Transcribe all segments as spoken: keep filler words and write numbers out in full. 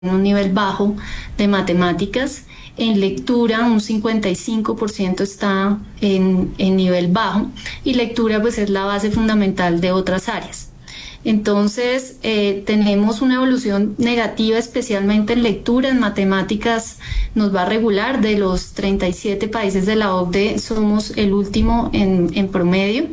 un nivel bajo de matemáticas. En lectura un cincuenta y cinco por ciento está en, en nivel bajo, y lectura pues es la base fundamental de otras áreas. Entonces eh, tenemos una evolución negativa, especialmente en lectura. En matemáticas nos va a regular. De los treinta y siete países de la O C D E somos el último en, en promedio,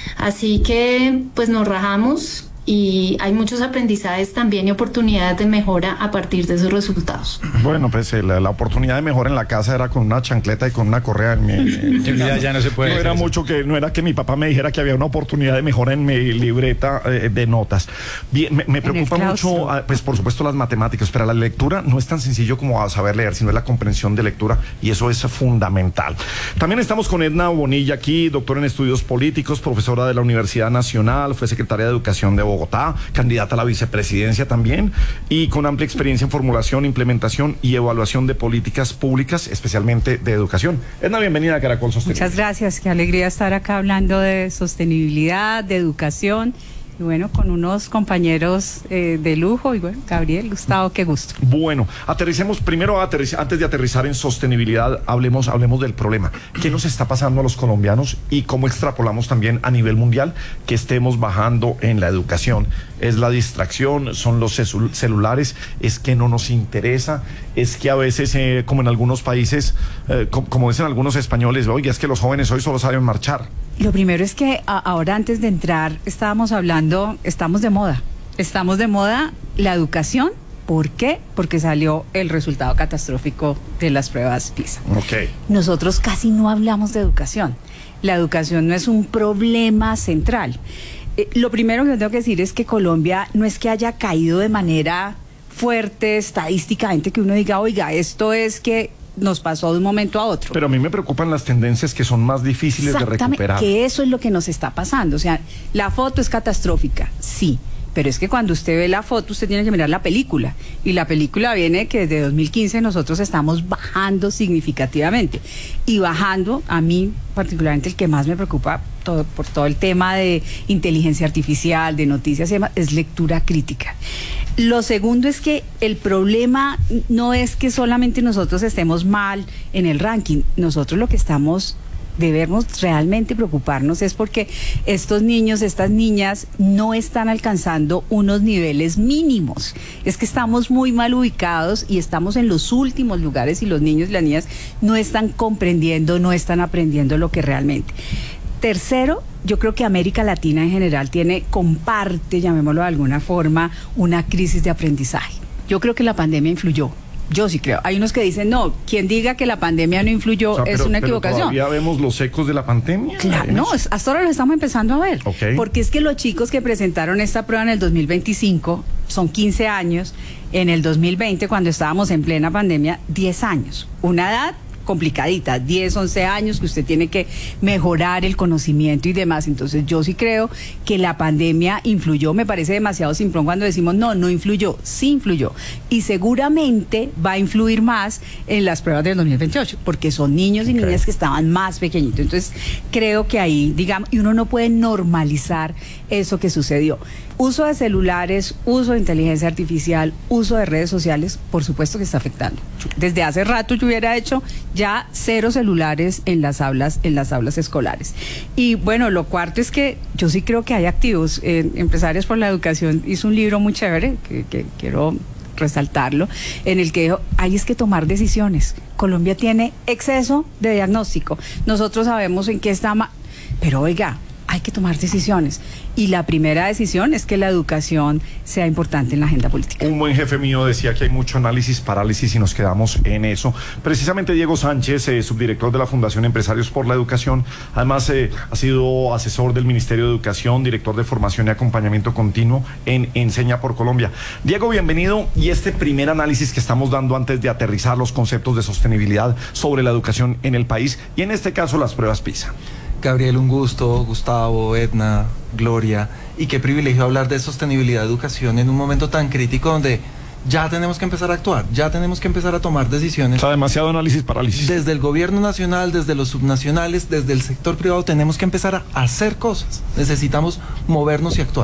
así que pues nos rajamos. Y hay muchos aprendizajes también y oportunidades de mejora a partir de esos resultados. Bueno, pues la, la oportunidad de mejora en la casa era con una chancleta y con una correa. En mi, en mi ya, ya no se puede. No era mucho que, no era que mi papá me dijera que había una oportunidad de mejora en mi libreta eh, de notas. Bien, me, me preocupa mucho, pues por supuesto las matemáticas, pero la lectura no es tan sencillo como saber leer, sino es la comprensión de lectura, y eso es fundamental. También estamos con Edna Bonilla aquí, doctora en estudios políticos, profesora de la Universidad Nacional, fue secretaria de Educación de Bogotá. Bogotá, candidata a la vicepresidencia también, y con amplia experiencia en formulación, implementación y evaluación de políticas públicas, especialmente de educación. Edna, bienvenida a Caracol Sostenible. Muchas gracias, qué alegría estar acá hablando de sostenibilidad, de educación, y bueno, con unos compañeros eh, de lujo. Y bueno, Gabriel, Gustavo, qué gusto. Bueno, aterricemos primero, aterriz, antes de aterrizar en sostenibilidad, hablemos, hablemos del problema. ¿Qué nos está pasando a los colombianos y cómo extrapolamos también a nivel mundial que estemos bajando en la educación? ¿Es la distracción? ¿Son los celulares? ¿Es que no nos interesa? ¿Es que a veces, eh, como en algunos países, eh, como, como dicen algunos españoles, oye, es que los jóvenes hoy solo saben marchar? Lo primero es que a, ahora, antes de entrar, estábamos hablando, estamos de moda. Estamos de moda la educación. ¿Por qué? Porque salió el resultado catastrófico de las pruebas PISA. Okay. Nosotros casi no hablamos de educación. La educación no es un problema central. Eh, lo primero que tengo que decir es que Colombia no es que haya caído de manera fuerte estadísticamente, que uno diga, oiga, esto es que nos pasó de un momento a otro. Pero a mí me preocupan las tendencias que son más difíciles de recuperar. Que eso es lo que nos está pasando. O sea, la foto es catastrófica, sí, pero es que cuando usted ve la foto, usted tiene que mirar la película, y la película viene que desde dos mil quince nosotros estamos bajando significativamente, y bajando, a mí particularmente el que más me preocupa todo, por todo el tema de inteligencia artificial, de noticias y demás, es lectura crítica. Lo segundo es que el problema no es que solamente nosotros estemos mal en el ranking. Nosotros lo que estamos, debemos realmente preocuparnos es porque estos niños, estas niñas no están alcanzando unos niveles mínimos. Es que estamos muy mal ubicados y estamos en los últimos lugares, y los niños y las niñas no están comprendiendo, no están aprendiendo lo que realmente. Tercero, yo creo que América Latina en general tiene, comparte, llamémoslo de alguna forma, una crisis de aprendizaje. Yo creo que la pandemia influyó. Yo sí creo. Hay unos que dicen, no, quien diga que la pandemia no influyó, o sea, es pero, una equivocación. ¿Todavía vemos los ecos de la pandemia? Claro, no, hasta ahora lo estamos empezando a ver. Okay. Porque es que los chicos que presentaron esta prueba en el dos mil veinticinco son quince años, en el dos mil veinte, cuando estábamos en plena pandemia, diez años. Una edad complicadita, diez, once años, que usted tiene que mejorar el conocimiento y demás. Entonces yo sí creo que la pandemia influyó. Me parece demasiado simplón cuando decimos no, no influyó. Sí influyó, y seguramente va a influir más en las pruebas del dos mil veintiocho, porque son niños y niñas okay. que estaban más pequeñitos. Entonces creo que ahí, digamos, y uno no puede normalizar eso que sucedió. Uso de celulares, uso de inteligencia artificial, uso de redes sociales, por supuesto que está afectando. Desde hace rato yo hubiera hecho ya cero celulares en las aulas, en las aulas escolares. Y bueno, lo cuarto es que yo sí creo que hay activos. Eh, Empresarios por la Educación hizo un libro muy chévere, que, que quiero resaltarlo, en el que dijo, hay es que tomar decisiones. Colombia tiene exceso de diagnóstico. Nosotros sabemos en qué está mal, pero oiga, hay que tomar decisiones. Y la primera decisión es que la educación sea importante en la agenda política. Un buen jefe mío decía que hay mucho análisis, parálisis, y nos quedamos en eso. Precisamente Diego Sánchez, eh, subdirector de la Fundación Empresarios por la Educación, además eh, ha sido asesor del Ministerio de Educación, director de Formación y Acompañamiento Continuo en Enseña por Colombia. Diego, bienvenido. Y este primer análisis que estamos dando antes de aterrizar los conceptos de sostenibilidad sobre la educación en el país, y en este caso las pruebas PISA. Gabriel, un gusto, Gustavo, Edna, Gloria, y qué privilegio hablar de sostenibilidad de educación en un momento tan crítico donde ya tenemos que empezar a actuar, ya tenemos que empezar a tomar decisiones. O sea, demasiado análisis, parálisis. Desde el gobierno nacional, desde los subnacionales, desde el sector privado, tenemos que empezar a hacer cosas. Necesitamos movernos y actuar.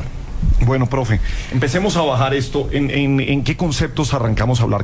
Bueno, profe, empecemos a bajar esto. ¿En, en, en qué conceptos arrancamos a hablar?